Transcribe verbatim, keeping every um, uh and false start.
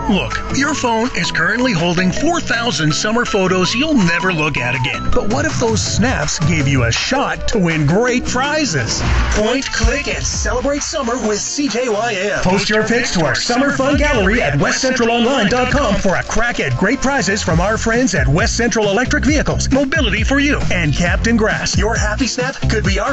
Look, your phone is currently holding four thousand summer photos you'll never look at again. But what if those snaps gave you a shot to win great prizes? Point, click, and celebrate summer with C J Y M. Post your pics to our Summer Fun Gallery at west central online dot com for a crack at great prizes from our friends at West Central Electric Vehicles, Mobility for You, and Captain Grass. Your happy snap could be our